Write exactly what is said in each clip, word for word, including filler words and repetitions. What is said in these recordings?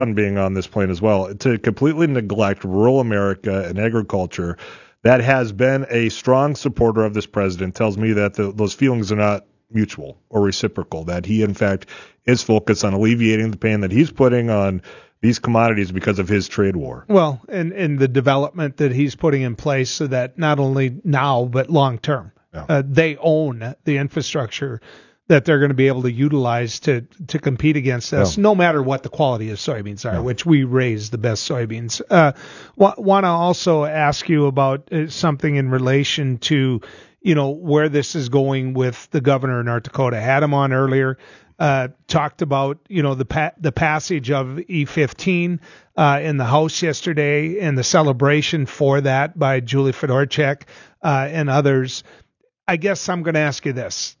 son being on this plane as well, to completely neglect rural America and agriculture that has been a strong supporter of this president tells me that the, those feelings are not mutual or reciprocal, that he, in fact, is focused on alleviating the pain that he's putting on these commodities because of his trade war. Well, and, and the development that he's putting in place so that not only now but long term, yeah. uh, they own the infrastructure that they're going to be able to utilize to, to compete against us, yeah. no matter what the quality of soybeans are, yeah. which we raise the best soybeans. Uh, w- want to also ask you about uh, something in relation to, you know, where this is going with the governor of North Dakota. Had him on earlier, uh, talked about, you know, the pa- the passage of E fifteen uh, in the House yesterday and the celebration for that by Julie Fedorchak uh, and others. I guess I'm going to ask you this.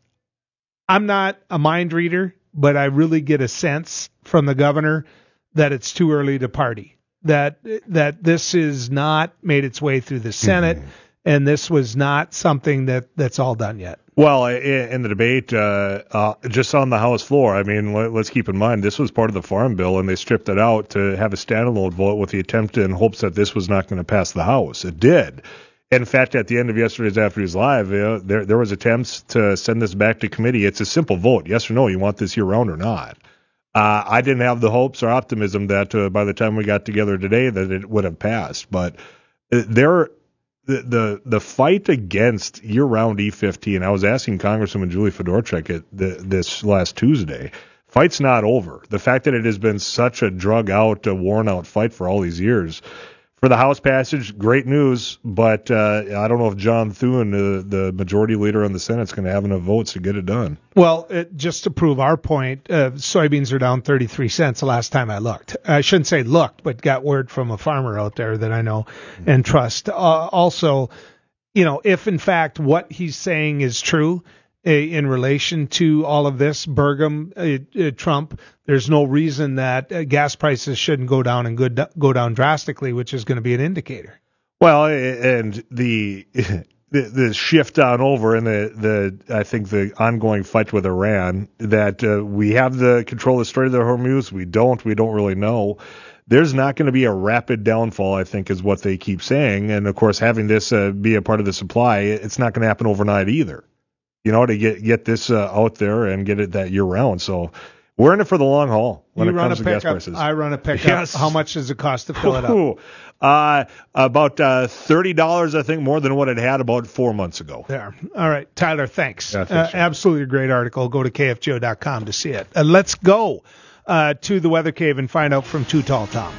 I'm not a mind reader, but I really get a sense from the governor that it's too early to party, that that this is not made its way through the Senate, mm-hmm. and this was not something that, that's all done yet. Well, in the debate, uh, uh, just on the House floor, I mean, let, let's keep in mind, this was part of the Farm Bill, and they stripped it out to have a standalone vote with the attempt in hopes that this was not going to pass the House. It did. In fact, at the end of yesterday's After News Live, you know, there there was attempts to send this back to committee. It's a simple vote, yes or no, you want this year-round or not. Uh, I didn't have the hopes or optimism that uh, by the time we got together today that it would have passed. But there, the, the the fight against year-round E fifteen, I was asking Congresswoman Julie Fedorchak it, the, this last Tuesday, fight's not over. The fact that it has been such a drug-out, a worn-out fight for all these years. For the House passage, great news, but uh, I don't know if John Thune, uh, the majority leader in the Senate, is going to have enough votes to get it done. Well, it, just to prove our point, uh, soybeans are down thirty-three cents the last time I looked. I shouldn't say looked, but got word from a farmer out there that I know mm-hmm. and trust. Uh, also, you know, if in fact what he's saying is true, in relation to all of this, Burgum, uh, uh, Trump, there's no reason that uh, gas prices shouldn't go down and go, go down drastically, which is going to be an indicator. Well, and the the, the shift on over and the, the I think the ongoing fight with Iran, that uh, we have the control of the Strait of the Hormuz, we don't, we don't really know. There's not going to be a rapid downfall, I think, is what they keep saying. And, of course, having this uh, be a part of the supply, it's not going to happen overnight either. You know, to get get this uh, out there and get it that year round. So we're in it for the long haul when you it comes to gas prices. I run a pickup. Yes. How much does it cost to fill it up? Uh, about uh, thirty dollars, I think, more than what it had about four months ago. There. All right, Tyler, thanks. Yeah, uh, so. Absolutely a great article. Go to K F G O dot com to see it. Uh, let's go uh, to the Weather Cave and find out from Too Tall Tom.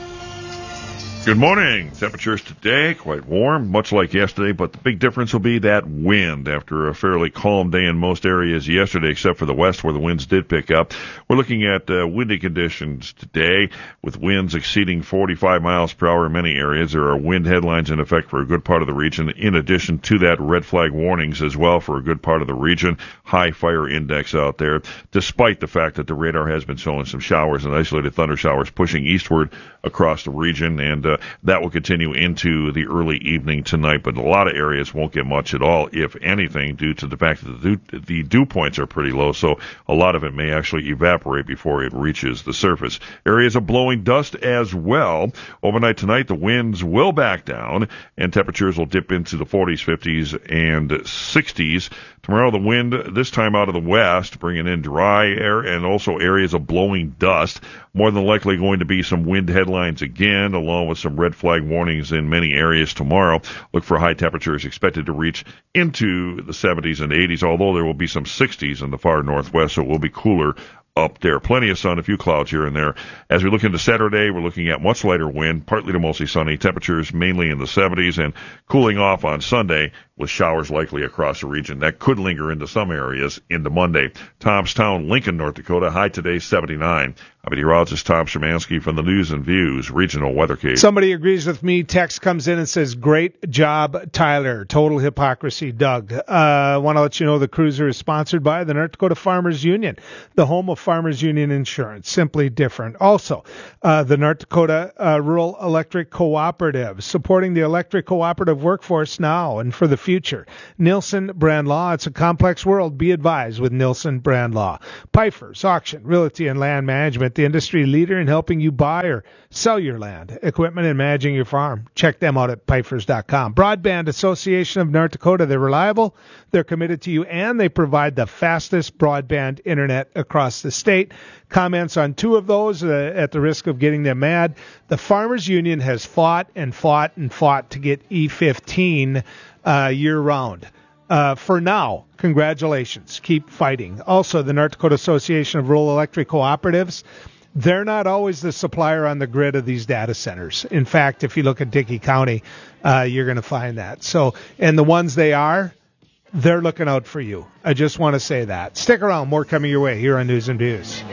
Good morning. Temperatures today quite warm, much like yesterday, but the big difference will be that wind after a fairly calm day in most areas yesterday, except for the west where the winds did pick up. We're looking at uh, windy conditions today with winds exceeding forty-five miles per hour in many areas. There are wind headlines in effect for a good part of the region. In addition to that, red flag warnings as well for a good part of the region. High fire index out there, despite the fact that the radar has been showing some showers and isolated thunder showers pushing eastward across the region, and uh, that will continue into the early evening tonight, but a lot of areas won't get much at all, if anything, due to the fact that the dew, the dew points are pretty low, so a lot of it may actually evaporate before it reaches the surface. Areas of blowing dust as well. Overnight tonight, the winds will back down, and temperatures will dip into the forties, fifties, and sixties. Tomorrow, the wind, this time out of the west, bringing in dry air and also areas of blowing dust. More than likely going to be some wind headlines again, along with some red flag warnings in many areas tomorrow. Look for high temperatures expected to reach into the seventies and eighties, although there will be some sixties in the far northwest, so it will be cooler up there. Plenty of sun, a few clouds here and there. As we look into Saturday, we're looking at much lighter wind, partly to mostly sunny, temperatures mainly in the seventies, and cooling off on Sunday with showers likely across the region. That could linger into some areas into Monday. Thomastown, Lincoln, North Dakota, high today seventy-nine. I'm meteorologist Tom Szymanski from the News and Views Regional Weather Cave. Somebody agrees with me. Text comes in and says, great job, Tyler. Total hypocrisy, Doug. Uh, I want to let you know the cruiser is sponsored by the North Dakota Farmers Union, the home of Farmers Union Insurance. Simply different. Also, uh, the North Dakota uh, Rural Electric Cooperative, supporting the electric cooperative workforce now and for the future. future. Nilsson Brand Law, it's a complex world. Be advised with Nilsson Brand Law. Pifers, Auction, Realty, and Land Management, the industry leader in helping you buy or sell your land, equipment, and managing your farm. Check them out at pifers dot com. Broadband Association of North Dakota, they're reliable, they're committed to you, and they provide the fastest broadband internet across the state. Comments on two of those uh, at the risk of getting them mad. The Farmers Union has fought and fought and fought to get E fifteen uh, year-round. Uh, for now, congratulations. Keep fighting. Also, the North Dakota Association of Rural Electric Cooperatives, they're not always the supplier on the grid of these data centers. In fact, if you look at Dickey County, uh, you're going to find that. So, and the ones they are, they're looking out for you. I just want to say that. Stick around. More coming your way here on News and Views.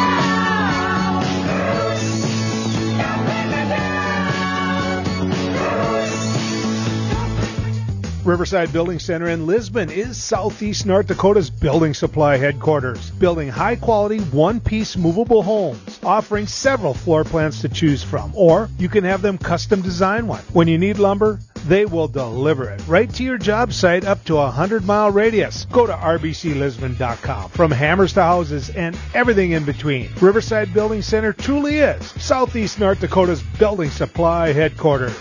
Riverside Building Center in Lisbon is Southeast North Dakota's building supply headquarters, building high-quality, one-piece movable homes, offering several floor plans to choose from, or you can have them custom design one. When you need lumber, they will deliver it right to your job site up to a hundred-mile radius. Go to r b c lisbon dot com. From hammers to houses and everything in between, Riverside Building Center truly is Southeast North Dakota's building supply headquarters.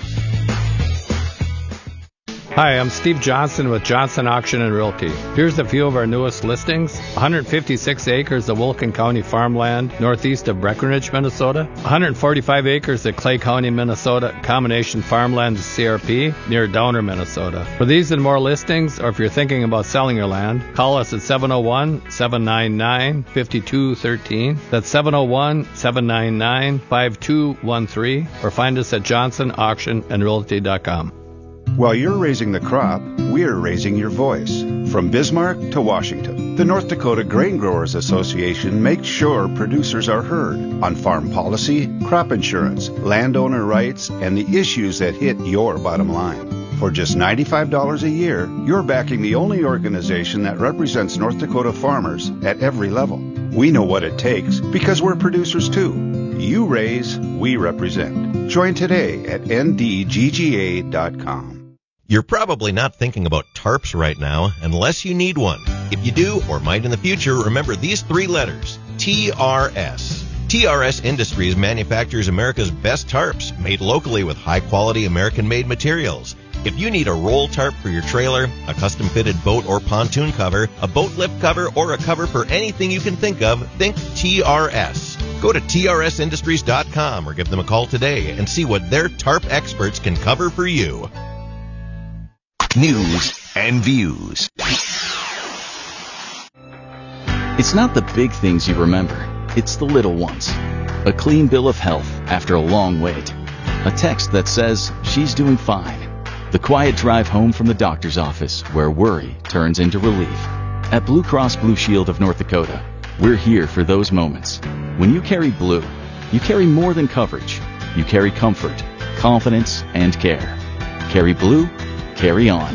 Hi, I'm Steve Johnson with Johnson Auction and Realty. Here's a few of our newest listings. one hundred fifty-six acres of Wilkin County farmland northeast of Breckenridge, Minnesota. one hundred forty-five acres of Clay County, Minnesota, combination farmland to C R P near Downer, Minnesota. For these and more listings, or if you're thinking about selling your land, call us at seven oh one, seven nine nine, five two one three. That's seven oh one, seven nine nine, five two one three, or find us at johnson auction and realty dot com. While you're raising the crop, we're raising your voice. From Bismarck to Washington, the North Dakota Grain Growers Association makes sure producers are heard on farm policy, crop insurance, landowner rights, and the issues that hit your bottom line. For just ninety-five dollars a year, you're backing the only organization that represents North Dakota farmers at every level. We know what it takes because we're producers too. You raise, we represent. Join today at n d g g a dot com. You're probably not thinking about tarps right now unless you need one. If you do, or might in the future, remember these three letters, T R S. T R S Industries manufactures America's best tarps, made locally with high-quality American-made materials. If you need a roll tarp for your trailer, a custom-fitted boat or pontoon cover, a boat lift cover, or a cover for anything you can think of, think T R S. Go to T R S industries dot com or give them a call today and see what their tarp experts can cover for you. News and Views. It's not the big things you remember. It's the little ones. A clean bill of health after a long wait. A text that says she's doing fine. The quiet drive home from the doctor's office where worry turns into relief. At Blue Cross Blue Shield of North Dakota, we're here for those moments. When you carry blue, you carry more than coverage. You carry comfort, confidence, and care. Carry blue, carry on.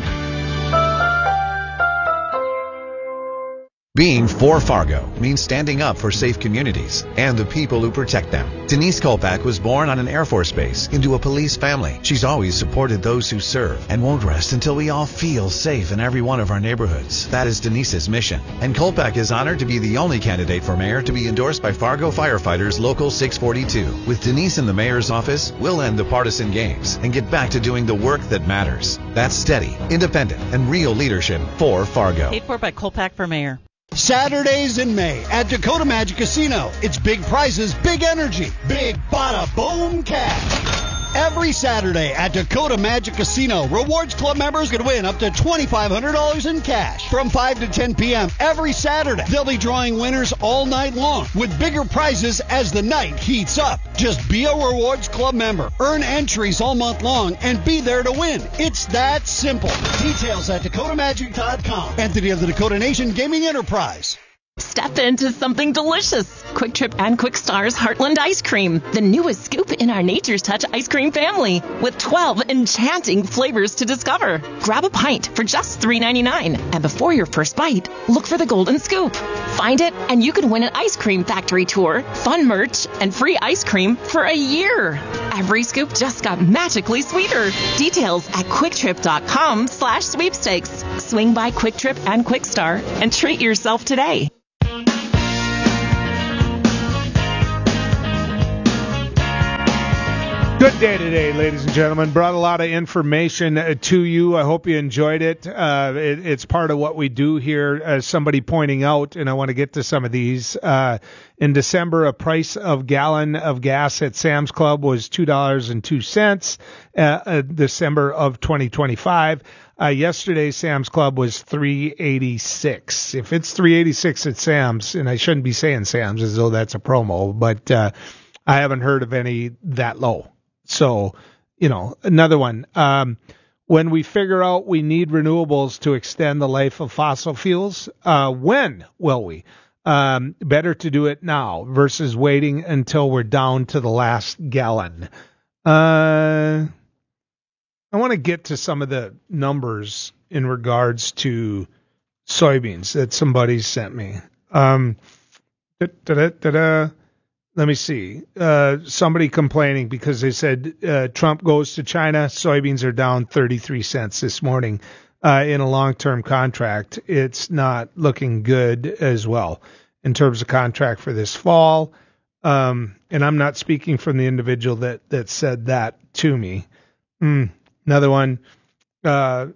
Being for Fargo means standing up for safe communities and the people who protect them. Denise Kolpak was born on an Air Force base into a police family. She's always supported those who serve and won't rest until we all feel safe in every one of our neighborhoods. That is Denise's mission. And Kolpak is honored to be the only candidate for mayor to be endorsed by Fargo Firefighters Local six forty-two. With Denise in the mayor's office, we'll end the partisan games and get back to doing the work that matters. That's steady, independent, and real leadership for Fargo. Paid for by Kolpak for mayor. Saturdays in May at Dakota Magic Casino. It's big prizes, big energy, big bada boom cash. Every Saturday at Dakota Magic Casino, Rewards Club members can win up to twenty-five hundred dollars in cash from five to ten p.m. every Saturday. They'll be drawing winners all night long with bigger prizes as the night heats up. Just be a Rewards Club member, earn entries all month long, and be there to win. It's that simple. Details at dakota magic dot com. Entity of the Dakota Nation Gaming Enterprise. Step into something delicious. Quick Trip and Quick Star's Heartland Ice Cream, the newest scoop in our Nature's Touch ice cream family, with twelve enchanting flavors to discover. Grab a pint for just three ninety-nine, and before your first bite, look for the golden scoop. Find it, and you can win an ice cream factory tour, fun merch, and free ice cream for a year. every scoop just got magically sweeter. Details at quicktrip.com slash sweepstakes. Swing by Quick Trip and Quick Star and treat yourself today. Good day today, ladies and gentlemen. Brought a lot of information uh, to you. I hope you enjoyed it. Uh, it. It's part of what we do here. Uh, somebody pointing out, and I want to get to some of these. Uh, in December, a price of gallon of gas at Sam's Club was two dollars and two cents. Uh, uh, December of twenty twenty-five. Uh, yesterday, Sam's Club was three eighty-six. If it's three eighty-six at Sam's, and I shouldn't be saying Sam's as though that's a promo, but uh, I haven't heard of any that low. So, you know, another one. Um, when we figure out we need renewables to extend the life of fossil fuels, uh, when will we? Um, better to do it now versus waiting until we're down to the last gallon. Uh, I want to get to some of the numbers in regards to soybeans that somebody sent me. Um, da, da, da, da, da. Let me see. Uh, somebody complaining because they said uh, Trump goes to China. Soybeans are down thirty-three cents this morning uh, in a long-term contract. It's not looking good as well in terms of contract for this fall. Um, and I'm not speaking from the individual that, that said that to me. Mm, another one. Uh,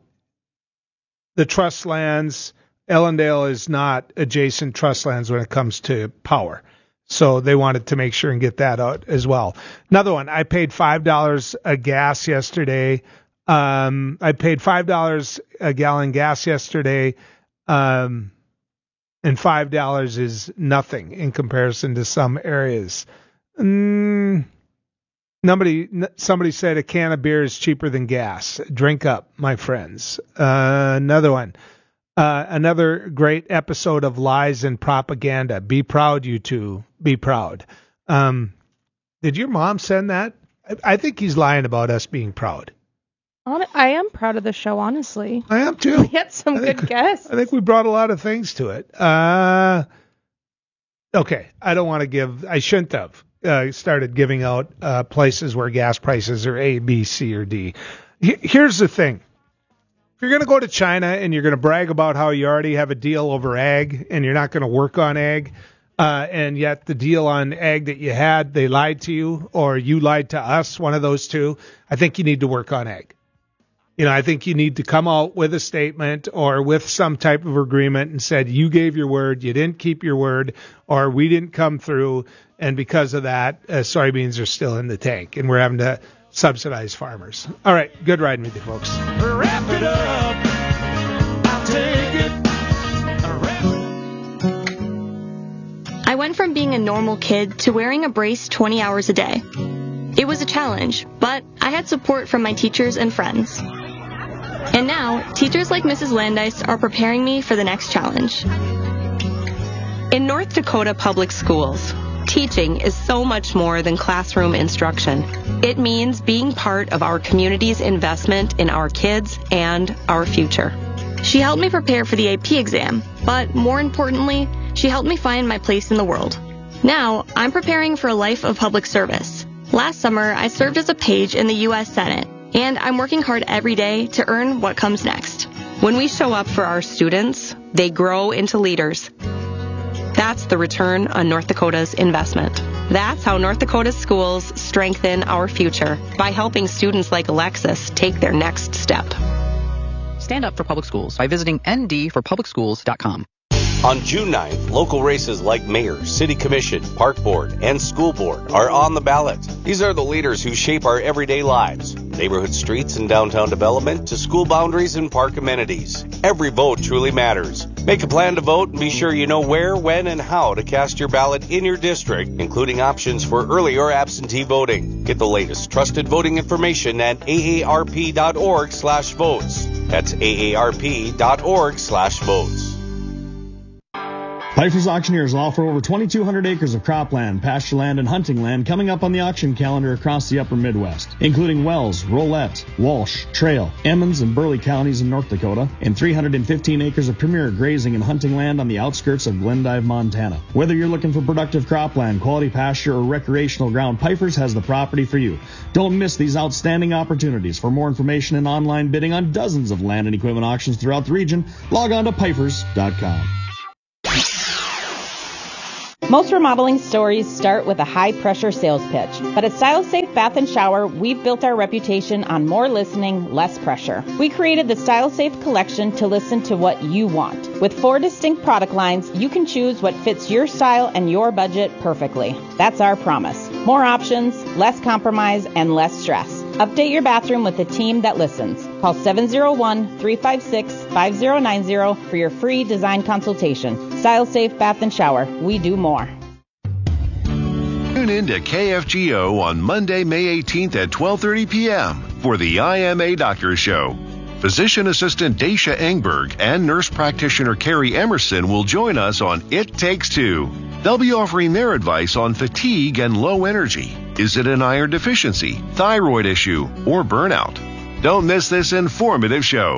the trust lands. Ellendale is not adjacent trust lands when it comes to power. So they wanted to make sure and get that out as well. Another one, I paid five dollars a gas yesterday. Um, I paid five dollars a gallon gas yesterday. Um, and five dollars is nothing in comparison to some areas. Mm, nobody, somebody said a can of beer is cheaper than gas. Drink up, my friends. Uh, another one. Uh, another great episode of Lies and Propaganda. Be proud, you two. Be proud. Um, did your mom send that? I, I think he's lying about us being proud. I am proud of the show, honestly. I am too. We had some I good think, guests. I think we brought a lot of things to it. Uh, okay, I don't want to give. I shouldn't have uh, started giving out uh, places where gas prices are A, B, C, or D. H- here's the thing. If you're going to go to China and you're going to brag about how you already have a deal over ag and you're not going to work on ag, uh, and yet the deal on ag that you had, they lied to you or you lied to us, one of those two, I think you need to work on ag. You know, I think you need to come out with a statement or with some type of agreement and said you gave your word, you didn't keep your word, or we didn't come through, and because of that, uh, soybeans are still in the tank and we're having to subsidize farmers. All right, good riding with you, folks. Wrap it up. I'll take it. I went from being a normal kid to wearing a brace twenty hours a day. It was a challenge, but I had support from my teachers and friends. And now, teachers like Missus Landis are preparing me for the next challenge. In North Dakota Public Schools, teaching is so much more than classroom instruction. It means being part of our community's investment in our kids and our future. She helped me prepare for the A P exam, but more importantly, she helped me find my place in the world. Now, I'm preparing for a life of public service. Last summer, I served as a page in the U S Senate, and I'm working hard every day to earn what comes next. When we show up for our students, they grow into leaders. That's the return on North Dakota's investment. That's how North Dakota schools strengthen our future, by helping students like Alexis take their next step. Stand up for public schools by visiting N D for public schools dot com. On June ninth, local races like mayor, city commission, park board, and school board are on the ballot. These are the leaders who shape our everyday lives, neighborhood streets and downtown development to school boundaries and park amenities. Every vote truly matters. Make a plan to vote and be sure you know where, when, and how to cast your ballot in your district, including options for early or absentee voting. Get the latest trusted voting information at A A R P dot org slash votes. That's A A R P dot org slash votes. Pfeiffer's Auctioneers will offer over twenty-two hundred acres of cropland, pasture land, and hunting land coming up on the auction calendar across the upper Midwest, including Wells, Rolette, Walsh, Trail, Emmons, and Burleigh counties in North Dakota, and three hundred fifteen acres of premier grazing and hunting land on the outskirts of Glendive, Montana. Whether you're looking for productive cropland, quality pasture, or recreational ground, Pfeiffer's has the property for you. Don't miss these outstanding opportunities. For more information and online bidding on dozens of land and equipment auctions throughout the region, log on to Pfeifers dot com. Most remodeling stories start with a high-pressure sales pitch, but at StyleSafe Bath and Shower, we've built our reputation on more listening, less pressure. We created the StyleSafe collection to listen to what you want. With four distinct product lines, you can choose what fits your style and your budget perfectly. That's our promise. More options, less compromise, and less stress. Update your bathroom with a team that listens. Call seven oh one, three five six, five oh nine oh for your free design consultation. StyleSafe Bath and Shower. We do more. Tune in to K F G O on Monday, May eighteenth at twelve thirty p.m. for the I M A Doctor Show. Physician Assistant Dacia Engberg and nurse practitioner Carrie Emerson will join us on It Takes Two. They'll be offering their advice on fatigue and low energy. Is it an iron deficiency, thyroid issue, or burnout? Don't miss this informative show.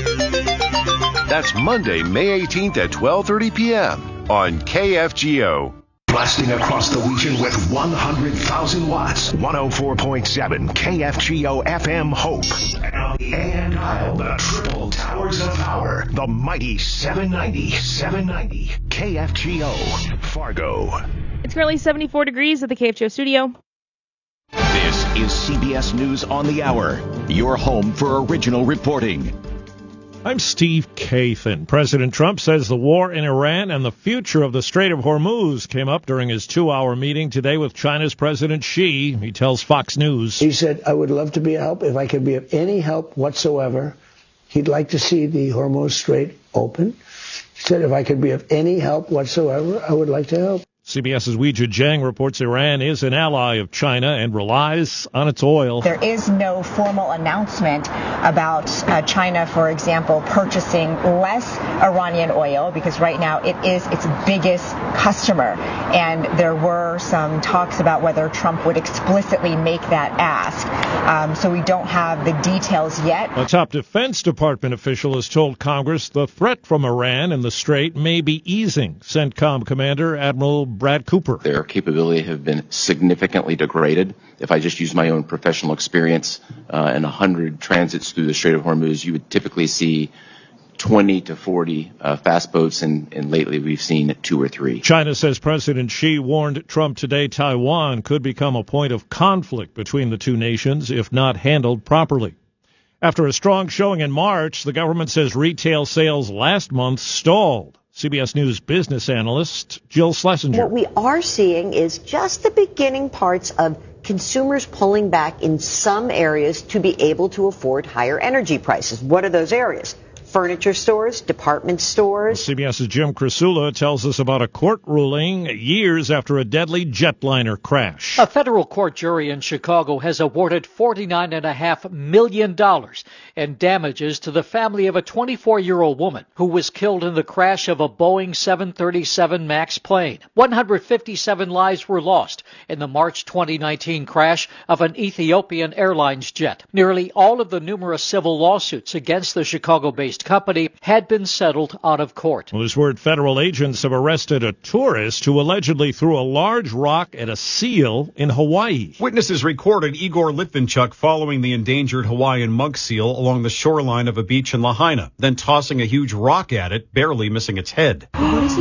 That's Monday, May eighteenth at twelve thirty p.m. on K F G O. Blasting across the region with one hundred thousand watts. one oh four point seven K F G O F M Hope. And on the A M dial, the triple towers of power. The mighty seven ninety, seven ninety K F G O Fargo. It's currently seventy-four degrees at the K F G O studio. This is C B S News on the Hour, your home for original reporting. I'm Steve Kathan. President Trump says the war in Iran and the future of the Strait of Hormuz came up during his two-hour meeting today with China's President Xi. He tells Fox News. He said, I would love to be a help. If I could be of any help whatsoever, he'd like to see the Hormuz Strait open. He said, if I could be of any help whatsoever, I would like to help. CBS's Weijia Jiang reports Iran is an ally of China and relies on its oil. There is no formal announcement about uh, China, for example, purchasing less Iranian oil, because right now it is its biggest customer. And there were some talks about whether Trump would explicitly make that ask. Um, so we don't have the details yet. A top Defense Department official has told Congress the threat from Iran in the Strait may be easing. CENTCOM Commander Admiral Brad Cooper. Their capability have been significantly degraded. If I just use my own professional experience, uh, in one hundred transits through the Strait of Hormuz, you would typically see twenty to forty uh, fast boats, and, and lately we've seen two or three. China says President Xi warned Trump today Taiwan could become a point of conflict between the two nations if not handled properly. After a strong showing in March, the government says retail sales last month stalled. C B S News business analyst Jill Schlesinger. What we are seeing is just the beginning parts of consumers pulling back in some areas to be able to afford higher energy prices. What are those areas? Furniture stores, department stores. CBS's Jim Krasula tells us about a court ruling years after a deadly jetliner crash. A federal court jury in Chicago has awarded forty-nine point five million dollars in damages to the family of a twenty-four-year-old woman who was killed in the crash of a Boeing seven thirty-seven MAX plane. one hundred fifty-seven lives were lost in the March twenty nineteen crash of an Ethiopian Airlines jet. Nearly all of the numerous civil lawsuits against the Chicago-based company had been settled out of court. Well, this word federal agents have arrested a tourist who allegedly threw a large rock at a seal in Hawaii. Witnesses recorded Igor Litvinchuk following the endangered Hawaiian monk seal along the shoreline of a beach in Lahaina, then tossing a huge rock at it, barely missing its head. What is he?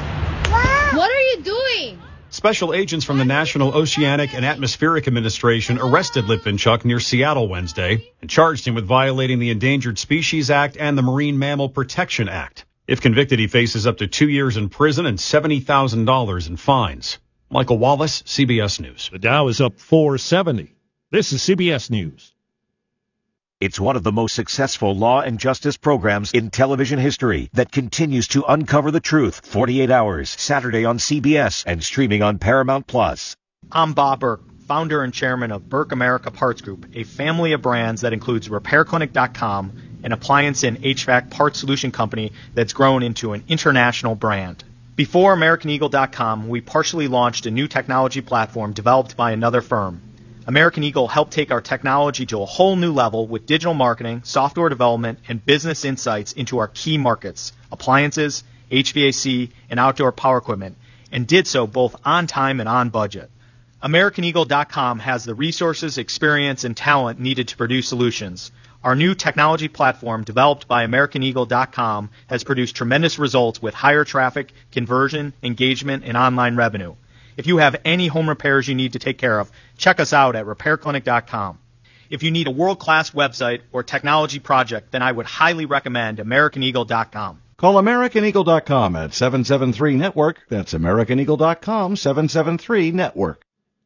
What are you doing? Special agents from the National Oceanic and Atmospheric Administration arrested Litvinchuk near Seattle Wednesday and charged him with violating the Endangered Species Act and the Marine Mammal Protection Act. If convicted, he faces up to two years in prison and seventy thousand dollars in fines. Michael Wallace, C B S News. The Dow is up four seventy. This is C B S News. It's one of the most successful law and justice programs in television history that continues to uncover the truth. forty-eight hours, Saturday on C B S and streaming on Paramount Plus. I'm Bob Burke, founder and chairman of Burke America Parts Group, a family of brands that includes repair clinic dot com, an appliance and H V A C parts solution company that's grown into an international brand. Before American Eagle dot com, we partially launched a new technology platform developed by another firm. American Eagle helped take our technology to a whole new level with digital marketing, software development, and business insights into our key markets, appliances, H V A C, and outdoor power equipment, and did so both on time and on budget. American Eagle dot com has the resources, experience, and talent needed to produce solutions. Our new technology platform, developed by American Eagle dot com, has produced tremendous results with higher traffic, conversion, engagement, and online revenue. If you have any home repairs you need to take care of, check us out at repair clinic dot com. If you need a world-class website or technology project, then I would highly recommend American Eagle dot com. Call American Eagle dot com at seven seven three network. That's American Eagle dot com, seven seven three network.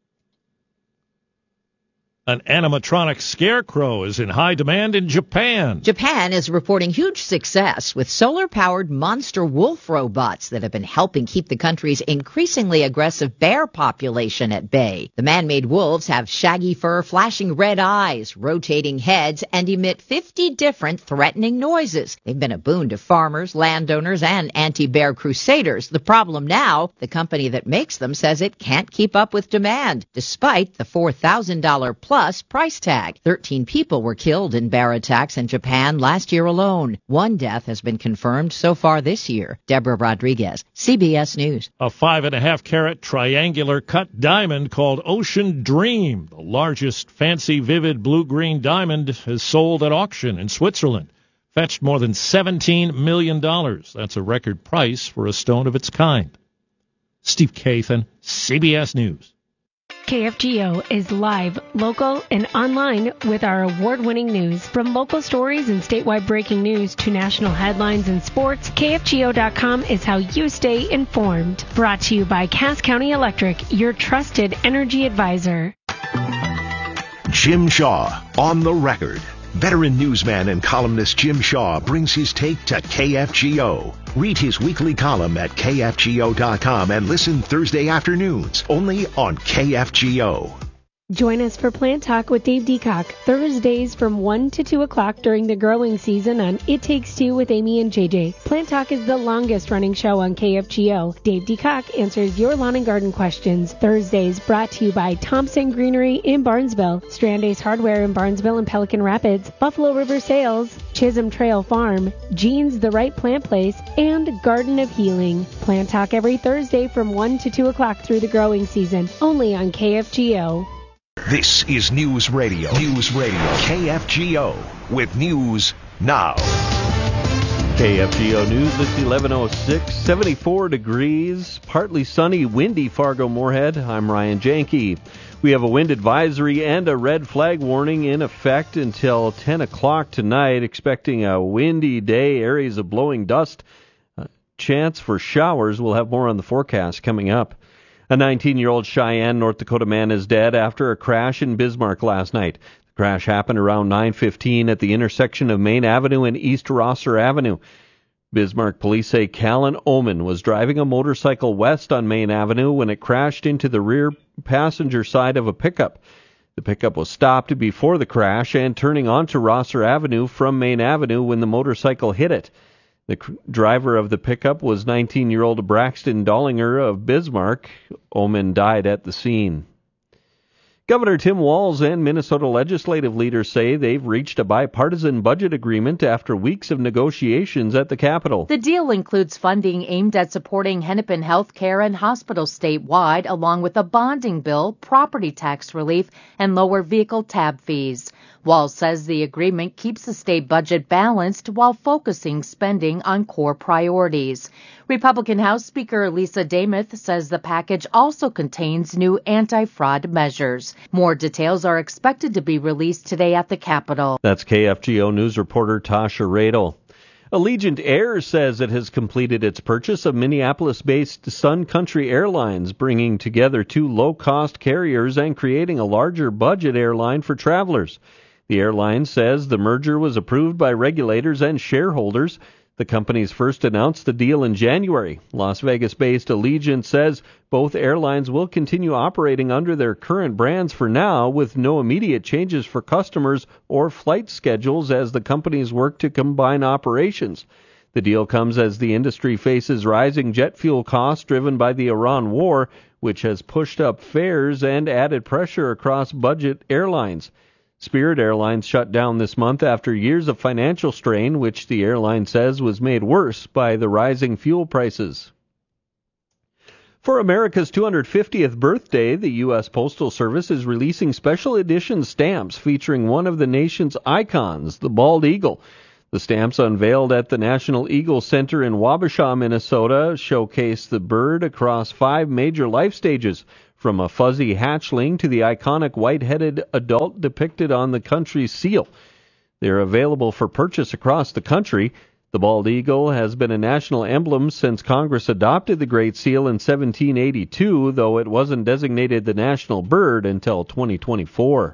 An animatronic scarecrow is in high demand in Japan. Japan is reporting huge success with solar-powered monster wolf robots that have been helping keep the country's increasingly aggressive bear population at bay. The man-made wolves have shaggy fur, flashing red eyes, rotating heads, and emit fifty different threatening noises. They've been a boon to farmers, landowners, and anti-bear crusaders. The problem now, the company that makes them says it can't keep up with demand, despite the four thousand dollars plus price tag. Thirteen people were killed in bear attacks in Japan last year alone. One death has been confirmed so far this year. Deborah Rodriguez, C B S News. A five and a half carat triangular cut diamond called Ocean Dream, the largest fancy vivid blue-green diamond, is sold at auction in Switzerland. Fetched more than seventeen million dollars. That's a record price for a stone of its kind. Steve Kathan, C B S News. K F G O is live, local, and online with our award-winning news. From local stories and statewide breaking news to national headlines and sports, K F G O dot com is how you stay informed. Brought to you by Cass County Electric, your trusted energy advisor. Jim Shaw on the record. Veteran newsman and columnist Jim Shaw brings his take to K F G O. Read his weekly column at K F G O dot com and listen Thursday afternoons only on K F G O. Join us for Plant Talk with Dave Deacock, Thursdays from one to two o'clock during the growing season on It Takes Two with Amy and J J. Plant Talk is the longest running show on K F G O. Dave Deacock answers your lawn and garden questions. Thursdays brought to you by Thompson Greenery in Barnesville, Strandace Hardware in Barnesville and Pelican Rapids, Buffalo River Sales, Chisholm Trail Farm, Jeans the Right Plant Place, and Garden of Healing. Plant Talk every Thursday from one to two o'clock through the growing season, only on K F G O. This is News Radio. News Radio. K F G O with news now. K F G O News, it's eleven oh six, seventy-four degrees, partly sunny, windy Fargo-Moorhead. I'm Ryan Janke. We have a wind advisory and a red flag warning in effect until ten o'clock tonight, expecting a windy day, areas of blowing dust, uh, chance for showers. We'll have more on the forecast coming up. A nineteen-year-old Cheyenne, North Dakota man is dead after a crash in Bismarck last night. The crash happened around nine fifteen at the intersection of Main Avenue and East Rosser Avenue. Bismarck police say Callan Oman was driving a motorcycle west on Main Avenue when it crashed into the rear passenger side of a pickup. The pickup was stopped before the crash and turning onto Rosser Avenue from Main Avenue when the motorcycle hit it. The driver of the pickup was nineteen-year-old Braxton Dollinger of Bismarck. Oman died at the scene. Governor Tim Walz and Minnesota legislative leaders say they've reached a bipartisan budget agreement after weeks of negotiations at the Capitol. The deal includes funding aimed at supporting Hennepin health care and hospitals statewide, along with a bonding bill, property tax relief, and lower vehicle tab fees. Walz says the agreement keeps the state budget balanced while focusing spending on core priorities. Republican House Speaker Lisa Demuth says the package also contains new anti-fraud measures. More details are expected to be released today at the Capitol. That's K F G O News reporter Tasha Radel. Allegiant Air says it has completed its purchase of Minneapolis-based Sun Country Airlines, bringing together two low-cost carriers and creating a larger budget airline for travelers. The airline says the merger was approved by regulators and shareholders. The companies first announced the deal in January. Las Vegas-based Allegiant says both airlines will continue operating under their current brands for now, with no immediate changes for customers or flight schedules as the companies work to combine operations. The deal comes as the industry faces rising jet fuel costs driven by the Iran war, which has pushed up fares and added pressure across budget airlines. Spirit Airlines shut down this month after years of financial strain, which the airline says was made worse by the rising fuel prices. For America's two hundred fiftieth birthday, the U S Postal Service is releasing special edition stamps featuring one of the nation's icons, the bald eagle. The stamps unveiled at the National Eagle Center in Wabasha, Minnesota, showcase the bird across five major life stages, from a fuzzy hatchling to the iconic white-headed adult depicted on the country's seal. They're available for purchase across the country. The bald eagle has been a national emblem since Congress adopted the Great Seal in seventeen eighty-two, though it wasn't designated the national bird until twenty twenty-four.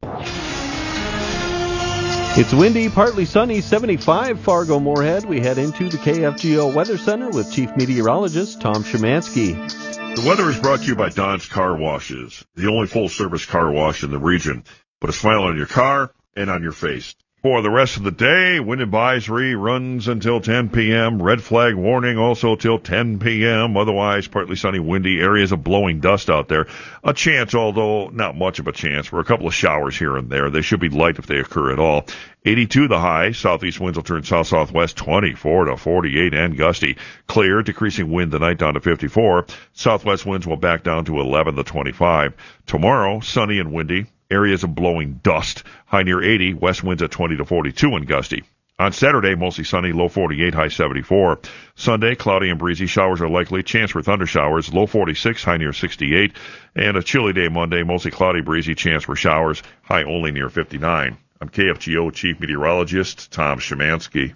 It's windy, partly sunny, seventy-five Fargo-Moorhead. We head into the K F G O Weather Center with Chief Meteorologist Tom Szymanski. The weather is brought to you by Don's Car Washes, the only full-service car wash in the region. Put a smile on your car and on your face. For the rest of the day, wind advisory runs until ten p.m. Red flag warning also till ten p.m. Otherwise, partly sunny, windy, areas of blowing dust out there. A chance, although not much of a chance, for a couple of showers here and there. They should be light if they occur at all. eighty-two the high. Southeast winds will turn south-southwest, twenty-four to forty-eight, and gusty. Clear, decreasing wind tonight down to fifty-four. Southwest winds will back down to eleven to twenty-five. Tomorrow, sunny and windy. Areas of blowing dust. High near eighty, west winds at twenty to forty-two and gusty. On Saturday, mostly sunny, low forty-eight, high seventy-four. Sunday, cloudy and breezy. Showers are likely. Chance for thunder showers, low forty-six, high near sixty-eight. And a chilly day Monday, mostly cloudy, breezy. Chance for showers, high only near fifty-nine. I'm K F G O Chief Meteorologist Tom Szymanski.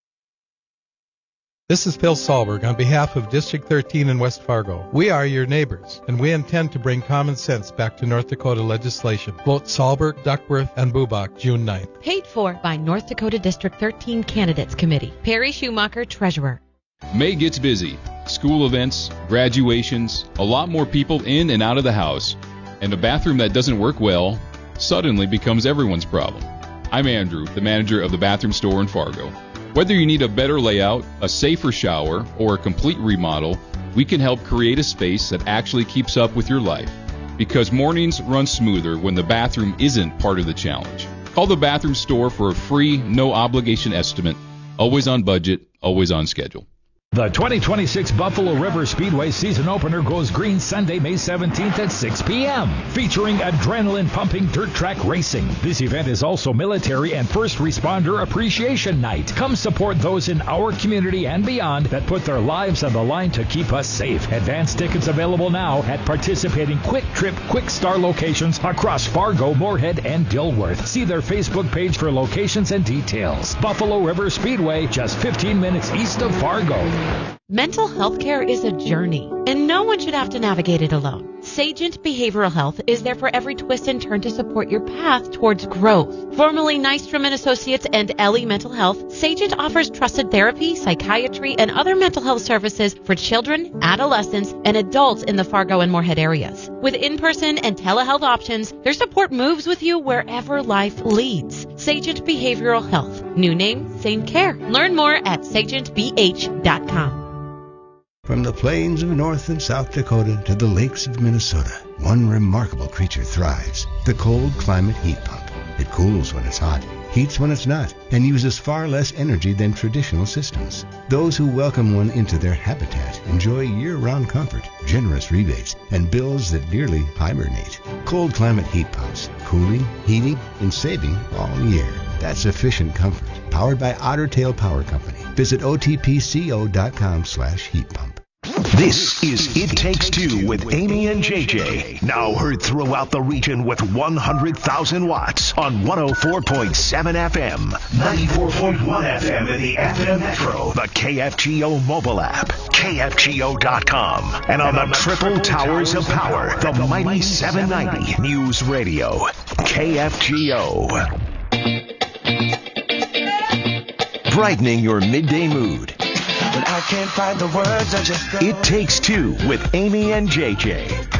This is Phil Sahlberg on behalf of District thirteen in West Fargo. We are your neighbors, and we intend to bring common sense back to North Dakota legislation. Vote Sahlberg, Duckworth, and Bubach June ninth. Paid for by North Dakota District thirteen Candidates Committee. Perry Schumacher, Treasurer. May gets busy. School events, graduations, a lot more people in and out of the house. And a bathroom that doesn't work well suddenly becomes everyone's problem. I'm Andrew, the manager of the bathroom store in Fargo. Whether you need a better layout, a safer shower, or a complete remodel, we can help create a space that actually keeps up with your life. Because mornings run smoother when the bathroom isn't part of the challenge. Call the bathroom store for a free, no-obligation estimate. Always on budget, always on schedule. The twenty twenty-six Buffalo River Speedway season opener goes green Sunday, May seventeenth at six p.m. featuring adrenaline-pumping dirt track racing. This event is also military and first responder appreciation night. Come support those in our community and beyond that put their lives on the line to keep us safe. Advance tickets available now at participating Quick Trip Quick Star locations across Fargo, Moorhead, and Dilworth. See their Facebook page for locations and details. Buffalo River Speedway, just fifteen minutes east of Fargo. Mental health care is a journey, and no one should have to navigate it alone. Sagent Behavioral Health is there for every twist and turn to support your path towards growth. Formerly Nystrom and Associates and Ellie Mental Health, Sagent offers trusted therapy, psychiatry, and other mental health services for children, adolescents, and adults in the Fargo and Moorhead areas. With in-person and telehealth options, their support moves with you wherever life leads. Sagent Behavioral Health. New name, same care. Learn more at sagent b h dot com. From the plains of North and South Dakota to the lakes of Minnesota, one remarkable creature thrives, the cold climate heat pump. It cools when it's hot, heats when it's not, and uses far less energy than traditional systems. Those who welcome one into their habitat enjoy year-round comfort, generous rebates, and bills that nearly hibernate. Cold climate heat pumps, cooling, heating, and saving all year. That's efficient comfort, powered by Otter Tail Power Company. Visit O T P C O dot com slash heat pump. This is It Takes Two with Amy and J J. Now heard throughout the region with one hundred thousand watts on one oh four point seven F M, ninety-four point one F M in the F M Metro, the K F G O mobile app, K F G O dot com, and on the triple towers of power, the mighty seven ninety News Radio, K F G O. Brightening your midday mood. But I can't find the words, I just It Takes Two with Amy and J J